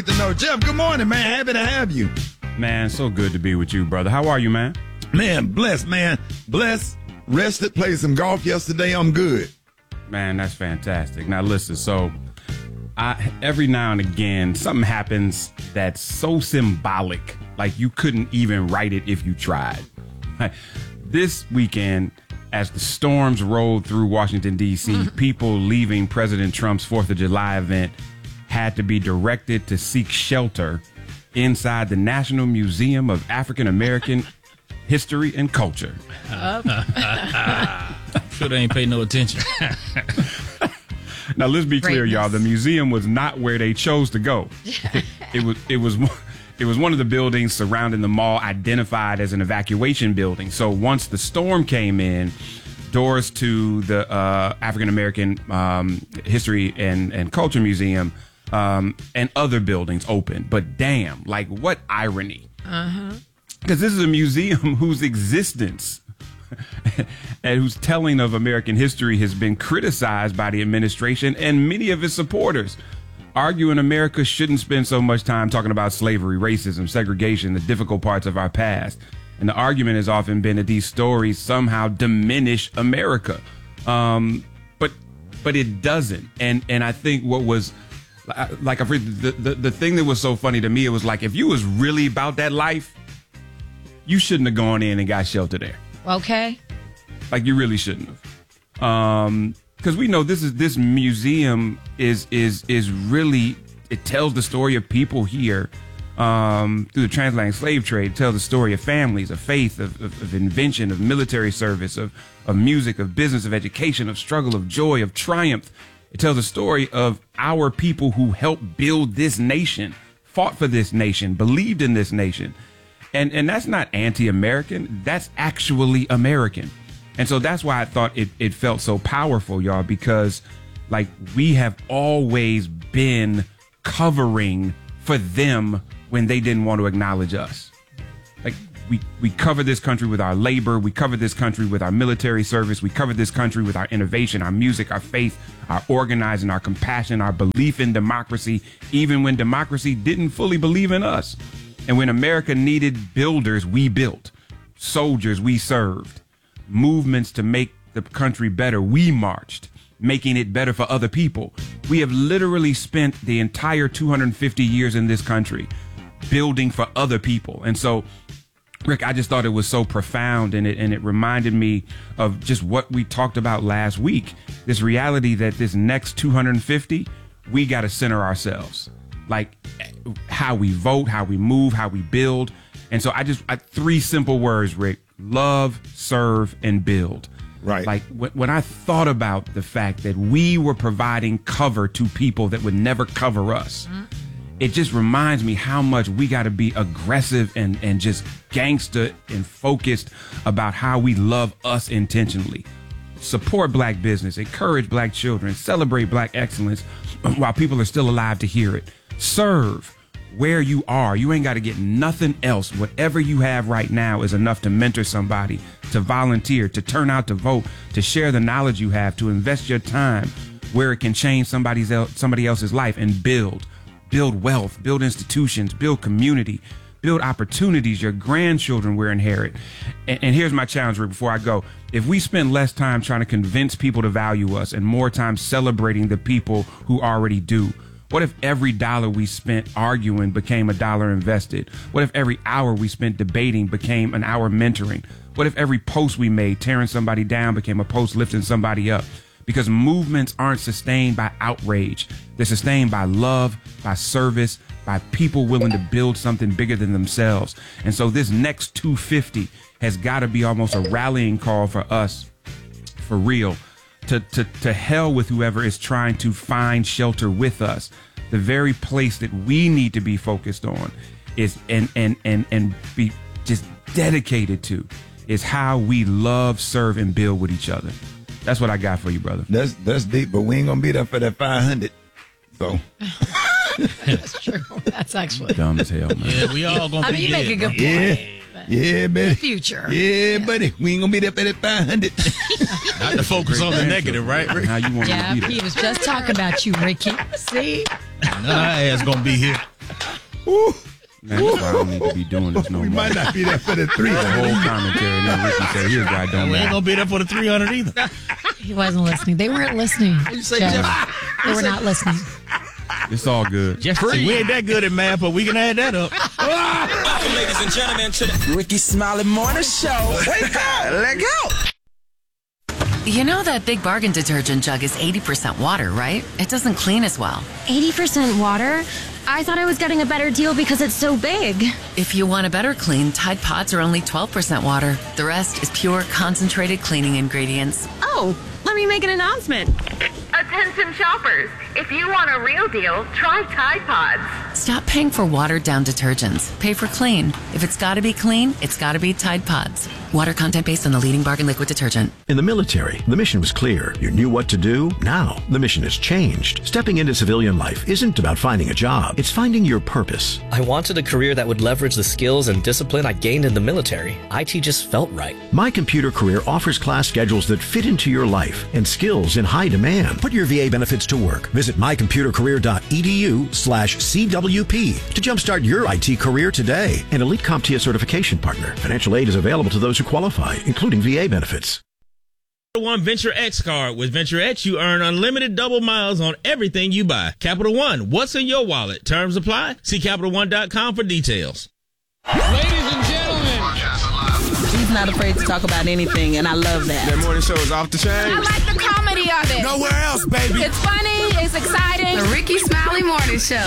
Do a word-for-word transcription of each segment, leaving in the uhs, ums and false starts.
To know. Jeff, good morning, man. Happy to have you. Man, so good to be with you, brother. How are you, man? Man, blessed, man. Blessed. Rested. Played some golf yesterday. I'm good. Man, that's fantastic. Now, listen, so I, every now and again, something happens that's so symbolic, like you couldn't even write it if you tried. This weekend, as the storms rolled through Washington, D C, people leaving President Trump's fourth of July event had to be directed to seek shelter inside the National Museum of African American History and Culture. I'm sure they ain't pay no attention. Now, let's be clear, Greatness. y'all. The museum was not where they chose to go. It was, it was, it was one of the buildings surrounding the mall identified as an evacuation building. So once the storm came in, doors to the uh, African American um, History and, and Culture Museum um, and other buildings opened. But damn, like what irony. Uh-huh. Because this is a museum whose existence and whose telling of American history has been criticized by the administration and many of its supporters, arguing America shouldn't spend so much time talking about slavery, racism, segregation, the difficult parts of our past. And the argument has often been that these stories somehow diminish America. Um, but but it doesn't. And and I think what was, like, the, the, the thing that was so funny to me, it was like, if you was really about that life, you shouldn't have gone in and got shelter there. Okay. Like, you really shouldn't have. Um, because we know this is this museum is is is really, it tells the story of people here um, through the transatlantic slave trade. It tells the story of families, of faith, of, of, of invention, of military service, of, of music, of business, of education, of struggle, of joy, of triumph. It tells a story of our people who helped build this nation, fought for this nation, believed in this nation. And and that's not anti-American. That's actually American. And so that's why I thought it, it felt so powerful, y'all, because, like, we have always been covering for them when they didn't want to acknowledge us. Like, we, we cover this country with our labor. We cover this country with our military service. We cover this country with our innovation, our music, our faith, our organizing, our compassion, our belief in democracy, even when democracy didn't fully believe in us. And when America needed builders, we built. Soldiers, we served. Movements to make the country better, we marched, making it better for other people. We have literally spent the entire two hundred fifty years in this country building for other people. And so, Rick, I just thought it was so profound, and it and it reminded me of just what we talked about last week. This reality that this next two hundred fifty, we got to center ourselves. Like how we vote, how we move, how we build. And so I just, I, three simple words, Rick: love, serve, and build. Right. Like w- when I thought about the fact that we were providing cover to people that would never cover us, mm-hmm. it just reminds me how much we got to be aggressive and, and just gangster and focused about how we love us intentionally. Support black business, encourage black children, celebrate black excellence while people are still alive to hear it. Serve where you are. You ain't got to get nothing else. Whatever you have right now is enough to mentor somebody, to volunteer, to turn out to vote, to share the knowledge you have, to invest your time where it can change somebody's el- somebody else's life, and build. Build wealth, build institutions, build community, build opportunities your grandchildren will inherit. And, and here's my challenge, Rick, before I go. If we spend less time trying to convince people to value us and more time celebrating the people who already do, what if every dollar we spent arguing became a dollar invested? What if every hour we spent debating became an hour mentoring? What if every post we made tearing somebody down became a post lifting somebody up? Because movements aren't sustained by outrage. They're sustained by love, by service, by people willing to build something bigger than themselves. And so this next two fifty has got to be almost a rallying call for us, for real. To, to, to hell with whoever is trying to find shelter with us. The very place that we need to be focused on is and and and and be just dedicated to is how we love, serve, and build with each other. That's what I got for you, brother. That's that's deep, but we ain't gonna be there for that five hundred. So that's true. That's actually dumb as hell, man. Yeah, we all gonna I be mean, you dead, make a good bro. point. yeah. Yeah, buddy. Future. Yeah, yeah, buddy. We ain't gonna be there for that five hundred. Not to focus on the negative, right, Rick? How you want Yeah, to be there? he was just talking about you, Ricky. See? None of our ass gonna be here. Ooh. Man, that's why I don't need to be doing this no We more. might not be there for the three The whole hundred. commentary, and then Ricky said, here's why I don't We ain't matter. gonna be there for the three hundred either. He wasn't listening. They weren't listening. you say, Jeff. Jeff? They were not listening. It's all good. Just we ain't that good at math, but we can add that up. Welcome, ladies and gentlemen, to the Ricky Smiley Morning Show. Wake up, let go. You know that Big Bargain detergent jug is eighty percent water, right? It doesn't clean as well. eighty percent water? I thought I was getting a better deal because it's so big. If you want a better clean, Tide Pods are only twelve percent water. The rest is pure, concentrated cleaning ingredients. Oh, let me make an announcement. Attention shoppers, if you want a real deal, try Tide Pods. Stop paying for watered-down detergents. Pay for clean. If it's gotta be clean, it's gotta be Tide Pods. Water content based on the leading bargain liquid detergent. In the military, the mission was clear. You knew what to do. Now, the mission has changed. Stepping into civilian life isn't about finding a job. It's finding your purpose. I wanted a career that would leverage the skills and discipline I gained in the military. I T just felt right. My Computer Career offers class schedules that fit into your life and skills in high demand. Put your V A benefits to work. Visit mycomputercareer.edu slash CWP to jumpstart your I T career today. An Elite CompTIA certification partner. Financial aid is available to those who qualify, including V A benefits. Capital One Venture X card. With Venture X, you earn unlimited double miles on everything you buy. Capital One, what's in your wallet? Terms apply. See Capital One dot com for details. Ladies and gentlemen. He's not afraid to talk about anything, and I love that. That morning show is off the chain. I like the comedy of it. Nowhere else, baby. It's funny. It's exciting. The Ricky Smiley Morning Show.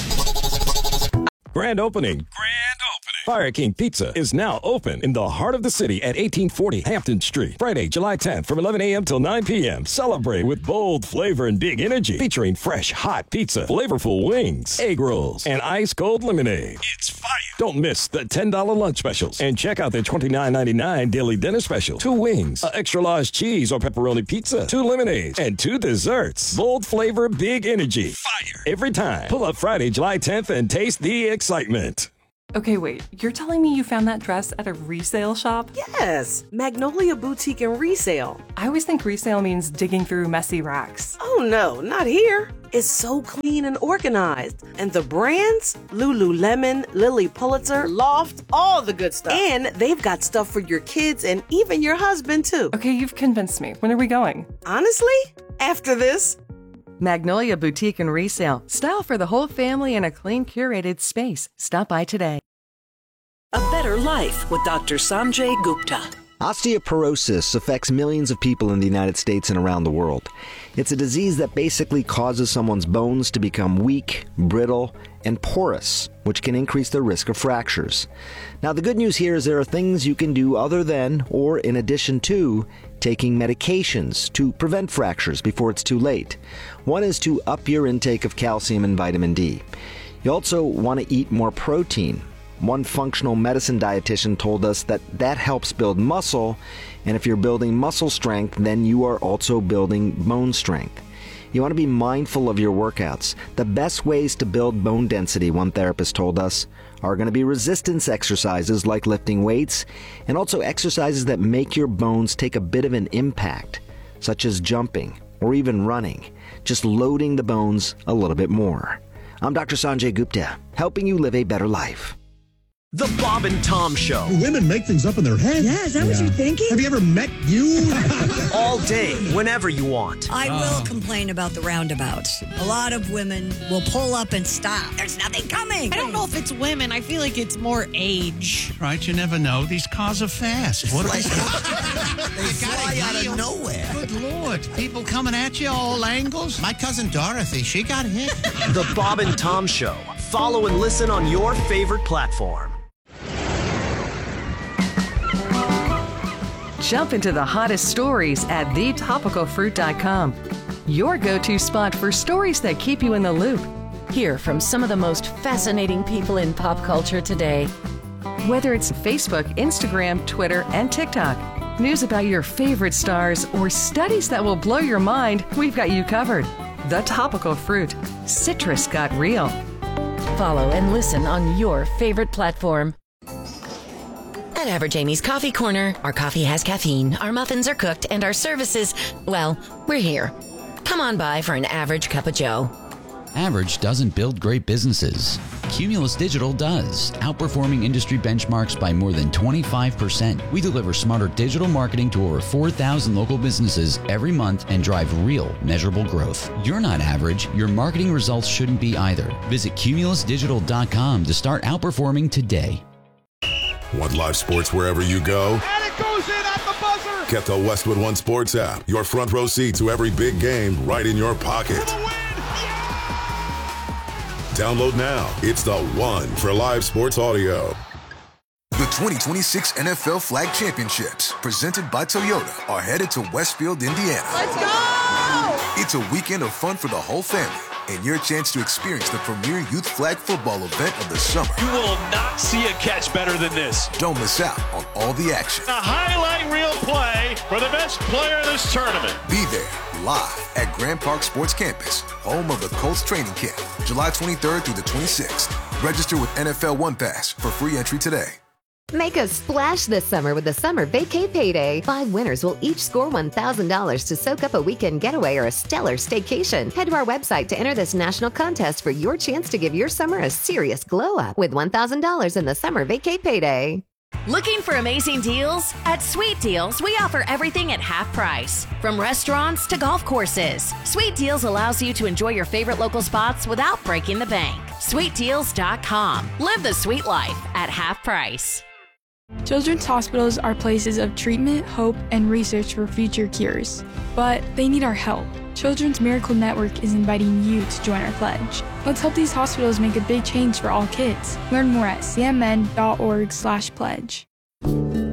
Grand opening. Grand opening. Fire King Pizza is now open in the heart of the city at eighteen forty Hampton Street. Friday, July tenth from eleven a.m. till nine p.m. Celebrate with bold flavor and big energy. Featuring fresh, hot pizza, flavorful wings, egg rolls, and ice cold lemonade. It's fire. Don't miss the ten dollar lunch specials. And check out their twenty-nine ninety-nine daily dinner special. Two wings, a extra large cheese or pepperoni pizza, two lemonades, and two desserts. Bold flavor, big energy. Fire. Every time. Pull up Friday, July tenth and taste the excitement. Okay, wait. You're telling me you found that dress at a resale shop? Yes, Magnolia Boutique and Resale. I always think resale means digging through messy racks. Oh no, not here. It's so clean and organized. And the brands? Lululemon, Lily Pulitzer, Loft, all the good stuff. And they've got stuff for your kids and even your husband too. Okay, you've convinced me. When are we going? Honestly? After this? Magnolia Boutique and Resale. Style for the whole family in a clean, curated space. Stop by today. A Better Life with Doctor Sanjay Gupta. Osteoporosis affects millions of people in the United States and around the world. It's a disease that basically causes someone's bones to become weak, brittle, and porous, which can increase the risk of fractures. Now, the good news here is there are things you can do other than, or in addition to, taking medications to prevent fractures before it's too late. One is to up your intake of calcium and vitamin D. You also want to eat more protein. One functional medicine dietitian told us that that helps build muscle, and if you're building muscle strength, then you are also building bone strength. You want to be mindful of your workouts. The best ways to build bone density, one therapist told us, are going to be resistance exercises like lifting weights, and also exercises that make your bones take a bit of an impact, such as jumping or even running, just loading the bones a little bit more. I'm Doctor Sanjay Gupta, helping you live a better life. The Bob and Tom Show. Women make things up in their head. Yeah, is that yeah. what you're thinking? Have you ever met you? All day, whenever you want. I oh. will complain about the roundabouts. A lot of women will pull up and stop. There's nothing coming. I don't know if it's women. I feel like it's more age. Right, you never know. These cars are fast. What like, they fly out of nowhere. Good Lord. People coming at you all angles. My cousin Dorothy, she got hit. The Bob and Tom Show. Follow and listen on your favorite platform. Jump into the hottest stories at the topical fruit dot com. Your go-to spot for stories that keep you in the loop. Hear from some of the most fascinating people in pop culture today. Whether it's Facebook, Instagram, Twitter, and TikTok, news about your favorite stars, or studies that will blow your mind, we've got you covered. The Topical Fruit. Citrus got real. Follow and listen on your favorite platform. At Average Amy's Coffee Corner, our coffee has caffeine, our muffins are cooked, and our services, well, we're here. Come on by for an average cup of joe. Average doesn't build great businesses. Cumulus Digital does, outperforming industry benchmarks by more than twenty-five percent. We deliver smarter digital marketing to over four thousand local businesses every month and drive real, measurable growth. You're not average. Your marketing results shouldn't be either. Visit cumulus digital dot com to start outperforming today. Want live sports wherever you go? And it goes in at the buzzer! Get the Westwood One Sports app. Your front row seat to every big game right in your pocket. Download now. It's the one for live sports audio. The twenty twenty-six N F L Flag Championships, presented by Toyota, are headed to Westfield, Indiana. Let's go! It's a weekend of fun for the whole family and your chance to experience the premier youth flag football event of the summer. You will not see a catch better than this. Don't miss out on all the action. A highlight reel play for the best player of this tournament. Be there live at Grand Park Sports Campus, home of the Colts training camp, July twenty-third through the twenty-sixth. Register with N F L One Pass for free entry today. Make a splash this summer with the Summer Vacay Payday. Five winners will each score one thousand dollars to soak up a weekend getaway or a stellar staycation. Head to our website to enter this national contest for your chance to give your summer a serious glow-up with one thousand dollars in the Summer Vacay Payday. Looking for amazing deals? At Sweet Deals, we offer everything at half price. From restaurants to golf courses, Sweet Deals allows you to enjoy your favorite local spots without breaking the bank. sweet deals dot com. Live the sweet life at half price. Children's hospitals are places of treatment, hope, and research for future cures. But they need our help. Children's Miracle Network is inviting you to join our pledge. Let's help these hospitals make a big change for all kids. Learn more at c m n dot org slash pledge.